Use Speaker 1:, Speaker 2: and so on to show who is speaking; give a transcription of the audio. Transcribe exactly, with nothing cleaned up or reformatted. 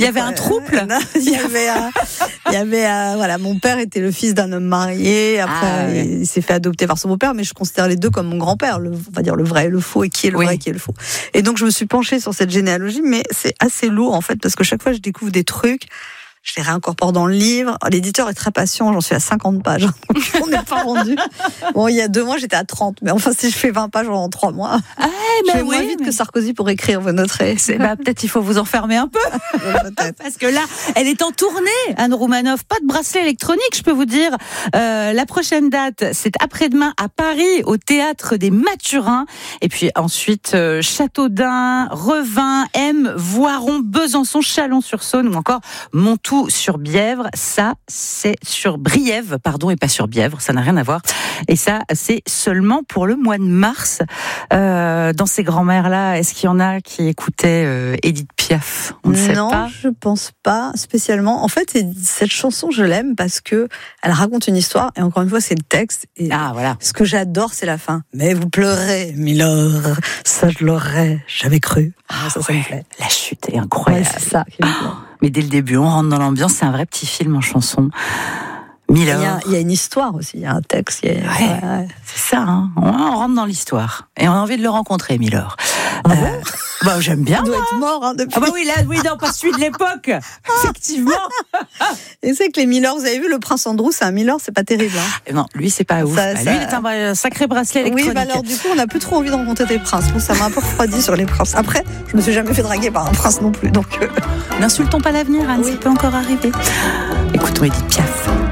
Speaker 1: y avait un trouble.
Speaker 2: Non, il y avait, un, il y avait, un, voilà, mon père était le fils d'un homme marié. Après, ah, ouais. il, il s'est fait adopter par son beau-père, mais je considère les deux comme mon grand-père. Le, on va dire le vrai et le faux, et qui est le oui. vrai, et qui est le faux. Et donc, je me suis penchée sur cette généalogie, mais c'est assez lourd en fait, parce que chaque fois, je découvre des trucs. Je les réincorpore dans le livre. L'éditeur est très patient, j'en suis à cinquante pages. Donc on n'est pas rendu. Bon, il y a deux mois, j'étais à trente. Mais enfin, si je fais vingt pages en trois mois, ah, je fais oui, moins vite mais... que Sarkozy pour écrire, vous noterez.
Speaker 1: C'est, bah, peut-être il faut vous enfermer un peu. Peut-être. Parce que là, elle est en tournée, Anne Roumanoff. Pas de bracelet électronique, je peux vous dire. Euh, la prochaine date, c'est après-demain à Paris, au Théâtre des Mathurins. Et puis ensuite, euh, Châteaudun, Revin, M, Voiron, Besançon, Chalon-sur-Saône ou encore Montou sur Bièvre. Ça, c'est sur Briève, pardon, et pas sur Bièvre, ça n'a rien à voir. Et ça, c'est seulement pour le mois de mars. Euh, dans ces grands-mères-là, est-ce qu'il y en a qui écoutaient euh, Édith Piaf? On ne sait
Speaker 2: non,
Speaker 1: pas.
Speaker 2: Je pense pas spécialement. En fait, cette chanson, je l'aime parce que elle raconte une histoire, et encore une fois, c'est le texte. Et
Speaker 1: ah, voilà.
Speaker 2: Ce que j'adore, c'est la fin. Mais vous pleurez, Milord, ça je l'aurais jamais cru.
Speaker 1: Ah, ça, ouais. Ça me plaît. La chute est incroyable.
Speaker 2: Ouais, c'est ça qui me plaît.
Speaker 1: Mais dès le début, on rentre dans l'ambiance. C'est un vrai petit film en chanson. Milord.
Speaker 2: Il y a, il y a une histoire aussi, il y a un texte. Il y a...
Speaker 1: ouais,
Speaker 2: ouais, ouais.
Speaker 1: C'est ça, hein. On rentre dans l'histoire. Et on a envie de le rencontrer, Milord.
Speaker 2: Ah
Speaker 1: euh,
Speaker 2: bon
Speaker 1: bah, j'aime bien.
Speaker 2: Il doit
Speaker 1: moi.
Speaker 2: être mort hein, depuis.
Speaker 1: Ah bah oui, là, oui, non, pas celui de l'époque. Effectivement.
Speaker 2: Et c'est que les Milords, vous avez vu, le prince Andrew, c'est un Milord, c'est pas terrible. Hein.
Speaker 1: Non, lui, c'est pas ouf. Ça, bah, ça... Lui, il est un sacré bracelet électronique.
Speaker 2: Oui, bah alors, du coup, on n'a plus trop envie de rencontrer des princes. Bon, ça m'a un peu refroidi sur les princes. Après, je me suis jamais fait draguer par un prince non plus. Donc, euh...
Speaker 1: n'insultons pas l'avenir, Anne, oui. Ça peut encore arriver. Écoutons Édith Piaf.